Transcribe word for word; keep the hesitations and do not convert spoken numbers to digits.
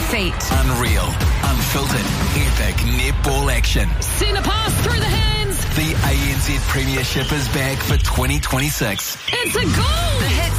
feet. Unreal, unfiltered, epic netball action. Centre pass through the hands. The A N Z Premiership is back for twenty twenty-six. It's a goal. The hit